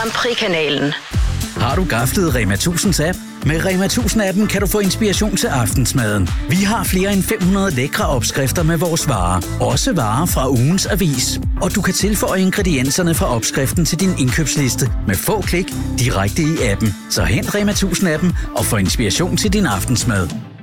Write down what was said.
Grand Prix-kanalen. Har du gaflet Rema 1000's app? Med Rema 1000-appen kan du få inspiration til aftensmaden. Vi har flere end 500 lækre opskrifter med vores varer. Også varer fra ugens avis. Og du kan tilføje ingredienserne fra opskriften til din indkøbsliste med få klik direkte i appen. Så hent Rema 1000-appen og få inspiration til din aftensmad.